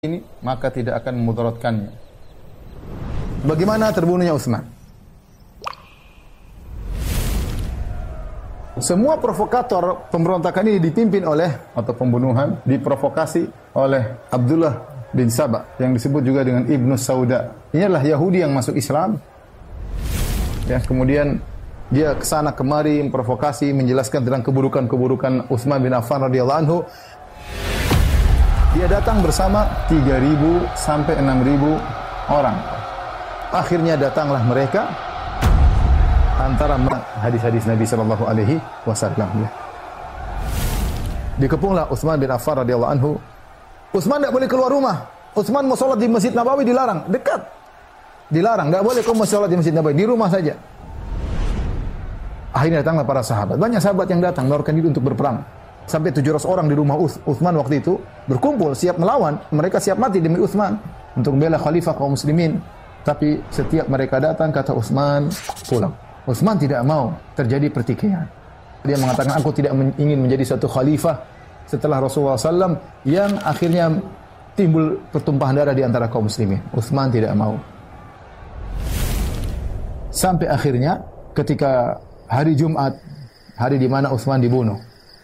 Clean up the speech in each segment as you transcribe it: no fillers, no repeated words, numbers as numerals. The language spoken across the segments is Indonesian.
ini maka tidak akan memudaratkannya. Bagaimana terbunuhnya Utsman? Semua provokator pemberontakan ini dipimpin oleh atau pembunuhan diprovokasi oleh Abdullah bin Saba yang disebut juga dengan Ibnu Sauda. Ini adalah Yahudi yang masuk Islam. Ya, kemudian dia kesana kemari memprovokasi, menjelaskan tentang keburukan-keburukan Utsman bin Affan radhiyallahu anhu. Dia datang bersama 3.000 sampai 6.000 orang. Akhirnya datanglah mereka antara hadis-hadis Nabi sallallahu alaihi wasallam. Dikepunglah Utsman bin Affan radhiyallahu anhu. Utsman tidak boleh keluar rumah. Utsman mau sholat di Masjid Nabawi dilarang, dekat. Dilarang, tidak boleh kau mau sholat di Masjid Nabawi, di rumah saja. Akhirnya datanglah para sahabat. Banyak sahabat yang datang menawarkan diri untuk berperang. Sampai 700 orang di rumah Utsman waktu itu berkumpul siap melawan. Mereka siap mati demi Utsman untuk membela khalifah kaum muslimin. Tapi setiap mereka datang kata Utsman pulang. Utsman tidak mau terjadi pertikaian. Dia mengatakan aku tidak ingin menjadi satu khalifah setelah Rasulullah SAW yang akhirnya timbul pertumpahan darah di antara kaum muslimin. Utsman tidak mau. Sampai akhirnya ketika hari Jumat, hari di mana Utsman dibunuh.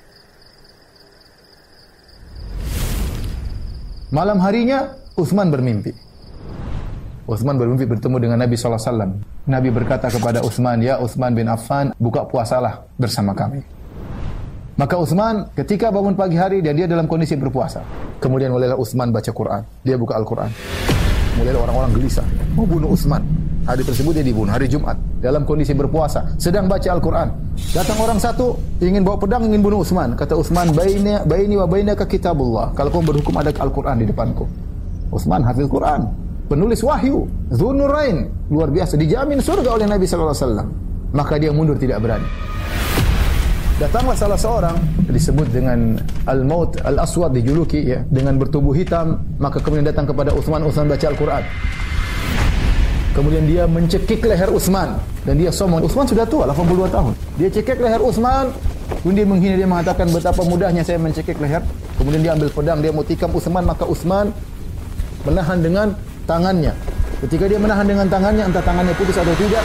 Malam harinya Utsman bermimpi. Utsman bermimpi bertemu dengan Nabi SAW. Nabi berkata kepada Utsman, "Ya Utsman bin Affan, buka puasalah bersama kami." Maka Utsman ketika bangun pagi hari dan dia dalam kondisi berpuasa. Kemudian mulailah Utsman baca Quran. Dia buka Al-Quran. Mulailah orang-orang gelisah mau bunuh Utsman. Hari tersebut dia dibunuh, hari Jumat. Dalam kondisi berpuasa, sedang baca Al-Quran. Datang orang satu, ingin bawa pedang, ingin bunuh Utsman. Kata Utsman, baini wa bainaka kitabullah. Kalau kau berhukum ada Al-Quran di depanku. Utsman hafiz Quran, penulis wahyu, Dzunurain, luar biasa, dijamin surga oleh Nabi SAW. Maka dia mundur tidak berani. Datanglah salah seorang, disebut dengan Al-Maut Al-Aswad, dijuluki ya, dengan bertubuh hitam. Maka kemudian datang kepada Utsman, Utsman baca Al-Quran. Kemudian dia mencekik leher Utsman dan dia sombong. Utsman sudah tua, 82 tahun. Dia cekik leher Utsman, kemudian dia menghina, dia mengatakan betapa mudahnya saya mencekik leher. Kemudian dia ambil pedang, dia mau tikam Utsman, maka Utsman menahan dengan tangannya. Ketika dia menahan dengan tangannya, entah tangannya putus atau tidak,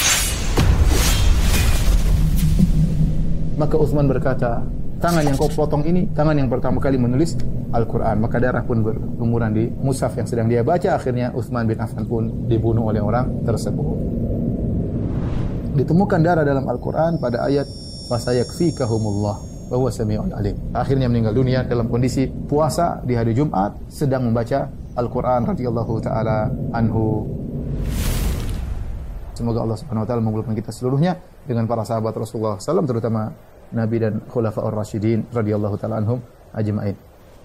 maka Utsman berkata, tangan yang kau potong ini, tangan yang pertama kali menulis Al-Quran. Maka darah pun berlumuran di mushaf yang sedang dia baca. Akhirnya Utsman bin Affan pun dibunuh oleh orang tersebut. Ditemukan darah dalam Al-Quran pada ayat fasayakfikahumullah wa huwa sami'un alim. Akhirnya meninggal dunia dalam kondisi puasa di hari Jumat sedang membaca Al-Quran radhiyallahu taala anhu. Semoga Allah Subhanahu wa taala mengumpulkan kita seluruhnya dengan para sahabat Rasulullah SAW, terutama Nabi dan Khulafaur Rasyidin radhiyallahu taala anhum ajma'in.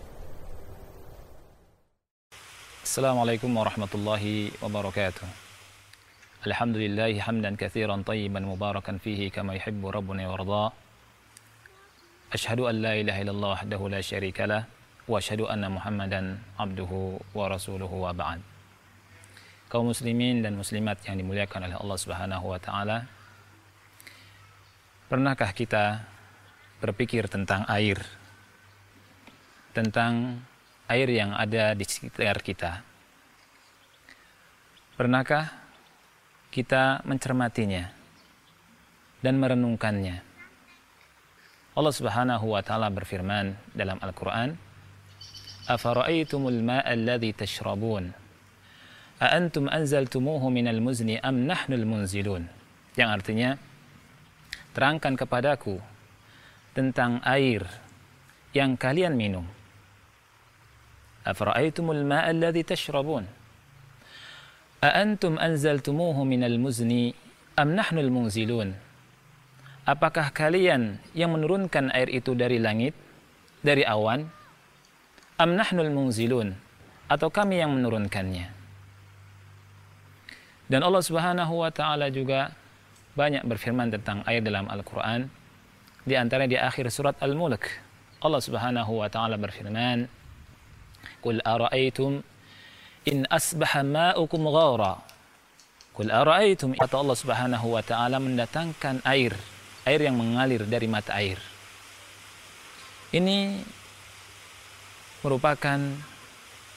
Assalamualaikum warahmatullahi wabarakatuh. Alhamdulillahi hamdan katsiran tayyiban mubarakan fihi kama yuhibbu rabbuna wa yarda. Asyhadu an la ilaha illallah wahdahu la syarika lah wa asyhadu anna Muhammadan abduhu wa rasuluhu wa ba'd. Kaum muslimin dan muslimat yang dimuliakan oleh Allah Subhanahu wa taala, pernahkah kita berpikir tentang air? Tentang air yang ada di sekitar kita. Pernahkah kita mencermatinya dan merenungkannya? Allah Subhanahu wa taala berfirman dalam Al-Qur'an, "Afara'aytumul ma'a alladhi tashrabun? A antum anzaltumuhu minal muzni am nahnul munzilun?" Yang artinya, terangkan kepadaku tentang air yang kalian minum. Afara'aytumul ma'a alladhi tashrabun? A antum anzaltumuhu minal muzni am nahnul munzilun? Apakah kalian yang menurunkan air itu dari langit, dari awan? Am nahnul munzilun? Atau kami yang menurunkannya? Dan Allah Subhanahu wa taala juga banyak berfirman tentang air dalam Al-Quran. Di antara di akhir surat Al-Mulk, Allah Subhanahu wa taala berfirman, "Qul ara'aytum in asbaha ma'ukum ghawra." Qul ara'aytum, kata Allah Subhanahu wa taala mendatangkan air yang mengalir dari mata air. Ini merupakan